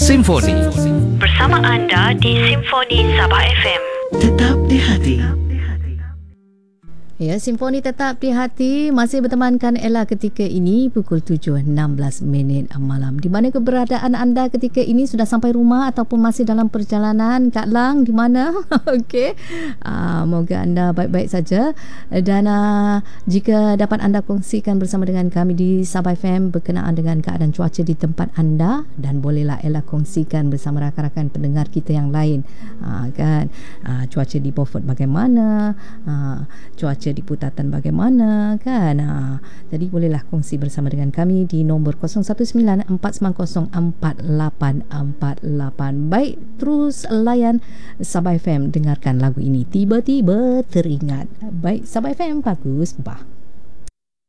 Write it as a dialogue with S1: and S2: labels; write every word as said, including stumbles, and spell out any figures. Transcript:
S1: Simfoni.
S2: Bersama anda di Simfoni Sabah F M.
S3: Tetap di hati.
S4: Ya, Simfoni tetap di hati. Masih bertemankan Ella ketika ini pukul tujuh enam belas minit malam. Di mana keberadaan anda ketika ini? Sudah sampai rumah ataupun masih dalam perjalanan? Kak Lang, di mana? Okey. Uh, moga anda baik-baik saja. Dan uh, jika dapat anda kongsikan bersama dengan kami di Sabah F M berkenaan dengan keadaan cuaca di tempat anda, dan bolehlah Ella kongsikan bersama rakan-rakan pendengar kita yang lain. Uh, kan uh, cuaca di Beaufort bagaimana? Uh, cuaca di Putatan bagaimana, kan? Ha, jadi bolehlah kongsi bersama dengan kami di nombor kosong satu sembilan empat sembilan kosong empat lapan empat lapan. Baik, terus layan Sabah F M, dengarkan lagu ini Tiba-tiba Teringat. Baik, Sabah F M bagus bah.